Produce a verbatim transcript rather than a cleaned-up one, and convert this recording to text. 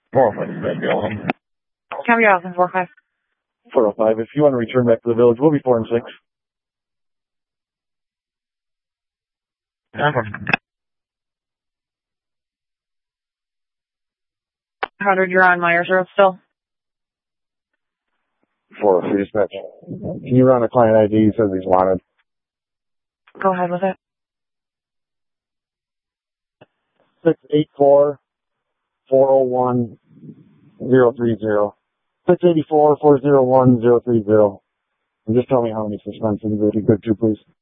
four oh five, that'd be awesome. Copy your Austin, four oh five. four oh five, if you want to return back to the village, we'll be four and six. one hundred, you're on Myers Road still? four oh three, dispatch. Can you run a client I D? He says he's wanted. Go ahead with it. six eight four, four oh one, zero three zero. six eight four, four oh one, zero three zero. And just tell me how many suspensions would be good to, please.